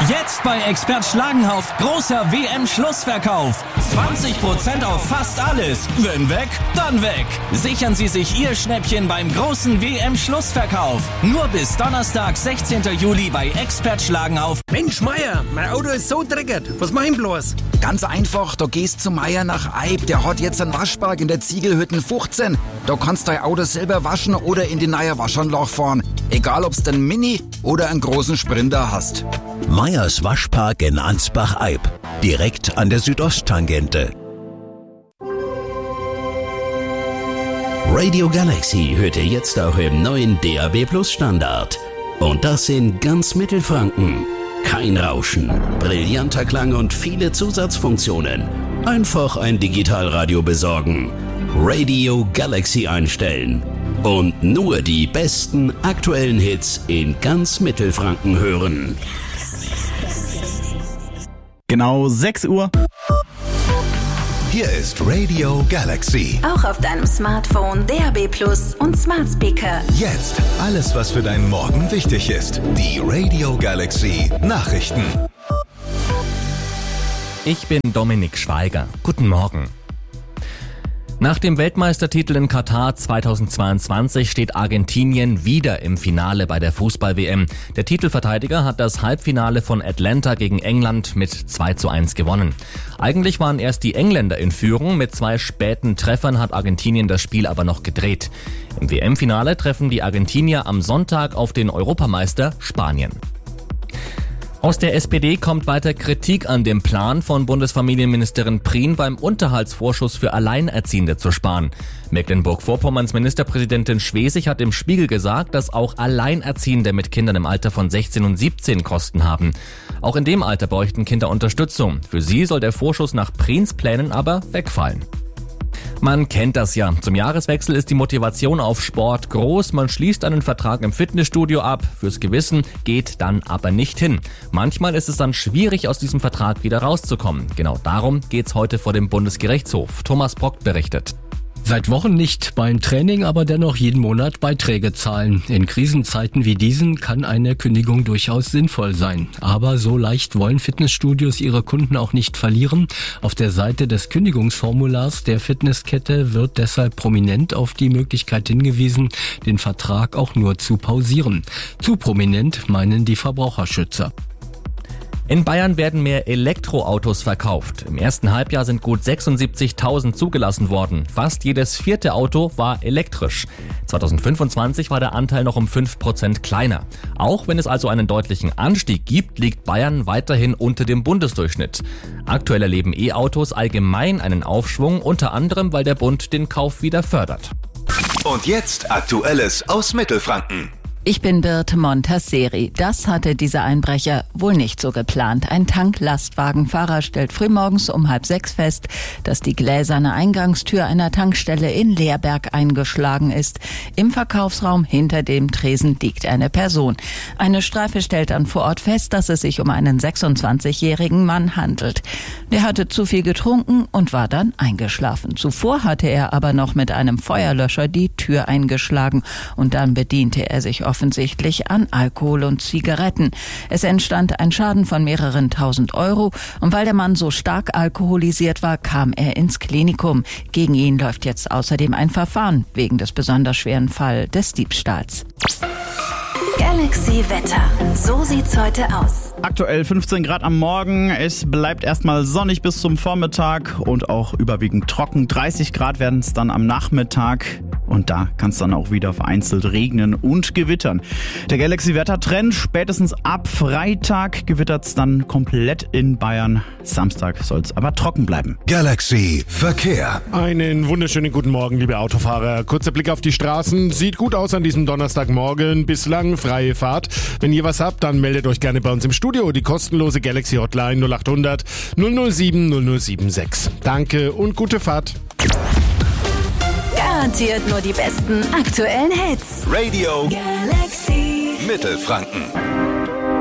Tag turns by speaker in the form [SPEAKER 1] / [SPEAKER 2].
[SPEAKER 1] Jetzt bei Expert Schlagenhauf großer WM-Schlussverkauf. 20% auf fast alles. Wenn weg, dann weg. Sichern Sie sich Ihr Schnäppchen beim großen WM-Schlussverkauf. Nur bis Donnerstag, 16. Juli bei Expert Schlagenhauf.
[SPEAKER 2] Mensch, Meier, mein Auto ist so dreckig. Was mach ich bloß?
[SPEAKER 3] Ganz einfach, du gehst zu Meier nach Eib. Der hat jetzt einen Waschpark in der Ziegelhütten 15. Da kannst dein Auto selber waschen oder in die neue Waschanlage fahren. Egal, ob's den Mini oder einen großen Sprinter hast.
[SPEAKER 4] Meyers Waschpark in Ansbach-Eib. Direkt an der Südosttangente. Radio Galaxy hört ihr jetzt auch im neuen DAB+ Standard. Und das in ganz Mittelfranken. Kein Rauschen, brillanter Klang und viele Zusatzfunktionen. Einfach ein Digitalradio besorgen. Radio Galaxy einstellen. Und nur die besten aktuellen Hits in ganz Mittelfranken hören.
[SPEAKER 5] Genau 6 Uhr.
[SPEAKER 6] Hier ist Radio Galaxy.
[SPEAKER 7] Auch auf deinem Smartphone, DAB+ und Smart Speaker.
[SPEAKER 6] Jetzt alles, was für deinen Morgen wichtig ist. Die Radio Galaxy Nachrichten.
[SPEAKER 8] Ich bin Dominik Schweiger. Guten Morgen. Nach dem Weltmeistertitel in Katar 2022 steht Argentinien wieder im Finale bei der Fußball-WM. Der Titelverteidiger hat das Halbfinale von Atlanta gegen England mit 2:1 gewonnen. Eigentlich waren erst die Engländer in Führung, mit 2 späten Treffern hat Argentinien das Spiel aber noch gedreht. Im WM-Finale treffen die Argentinier am Sonntag auf den Europameister Spanien. Aus der SPD kommt weiter Kritik an dem Plan von Bundesfamilienministerin Prien, beim Unterhaltsvorschuss für Alleinerziehende zu sparen. Mecklenburg-Vorpommerns Ministerpräsidentin Schwesig hat im Spiegel gesagt, dass auch Alleinerziehende mit Kindern im Alter von 16 und 17 Kosten haben. Auch in dem Alter bräuchten Kinder Unterstützung. Für sie soll der Vorschuss nach Priens Plänen aber wegfallen. Man kennt das ja. Zum Jahreswechsel ist die Motivation auf Sport groß. Man schließt einen Vertrag im Fitnessstudio ab. Fürs Gewissen geht dann aber nicht hin. Manchmal ist es dann schwierig, aus diesem Vertrag wieder rauszukommen. Genau darum geht's heute vor dem Bundesgerichtshof. Thomas Brock berichtet.
[SPEAKER 9] Seit Wochen nicht beim Training, aber dennoch jeden Monat Beiträge zahlen. In Krisenzeiten wie diesen kann eine Kündigung durchaus sinnvoll sein. Aber so leicht wollen Fitnessstudios ihre Kunden auch nicht verlieren. Auf der Seite des Kündigungsformulars der Fitnesskette wird deshalb prominent auf die Möglichkeit hingewiesen, den Vertrag auch nur zu pausieren. Zu prominent, meinen die Verbraucherschützer.
[SPEAKER 8] In Bayern werden mehr Elektroautos verkauft. Im ersten Halbjahr sind gut 76.000 zugelassen worden. Fast jedes 4. Auto war elektrisch. 2025 war der Anteil noch um 5% kleiner. Auch wenn es also einen deutlichen Anstieg gibt, liegt Bayern weiterhin unter dem Bundesdurchschnitt. Aktuell erleben E-Autos allgemein einen Aufschwung, unter anderem, weil der Bund den Kauf wieder fördert.
[SPEAKER 6] Und jetzt Aktuelles aus Mittelfranken.
[SPEAKER 7] Ich bin Birte Montasseri. Das hatte dieser Einbrecher wohl nicht so geplant. Ein Tanklastwagenfahrer stellt frühmorgens um 5:30 fest, dass die gläserne Eingangstür einer Tankstelle in Leerberg eingeschlagen ist. Im Verkaufsraum hinter dem Tresen liegt eine Person. Eine Streife stellt dann vor Ort fest, dass es sich um einen 26-jährigen Mann handelt. Der hatte zu viel getrunken und war dann eingeschlafen. Zuvor hatte er aber noch mit einem Feuerlöscher die Tür eingeschlagen und dann bediente er sich offensichtlich an Alkohol und Zigaretten. Es entstand ein Schaden von mehreren tausend Euro und weil der Mann so stark alkoholisiert war, kam er ins Klinikum. Gegen ihn läuft jetzt außerdem ein Verfahren wegen des besonders schweren Fall des Diebstahls. Galaxy Wetter. So sieht's heute aus.
[SPEAKER 5] Aktuell 15 Grad am Morgen. Es bleibt erstmal sonnig bis zum Vormittag und auch überwiegend trocken. 30 Grad werden es dann am Nachmittag. Und da kann es dann auch wieder vereinzelt regnen und gewittern. Der Galaxy-Wetter-Trend, spätestens ab Freitag gewittert es dann komplett in Bayern. Samstag soll es aber trocken bleiben.
[SPEAKER 6] Galaxy Verkehr.
[SPEAKER 10] Einen wunderschönen guten Morgen, liebe Autofahrer. Kurzer Blick auf die Straßen. Sieht gut aus an diesem Donnerstagmorgen. Bislang freie Fahrt. Wenn ihr was habt, dann meldet euch gerne bei uns im Studio. Die kostenlose Galaxy Hotline 0800 007 0076. Danke und gute Fahrt.
[SPEAKER 7] Garantiert nur die besten aktuellen Hits.
[SPEAKER 6] Radio
[SPEAKER 7] Galaxy
[SPEAKER 6] Mittelfranken.